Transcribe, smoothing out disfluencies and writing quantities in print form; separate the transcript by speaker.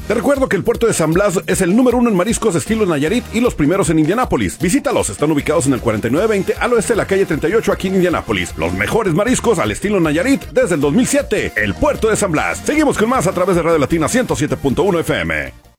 Speaker 1: Te recuerdo que el puerto de San Blas es el número 1 en mariscos de estilo Nayarit y los primeros en Indianápolis. Visítalos, están ubicados en el 4920 al oeste de la calle 38 aquí en Indianápolis. Los mejores mariscos al estilo Nayarit desde el 2007. El puerto de San Blas. Seguimos con más a través de Radio Latina 107.1 FM.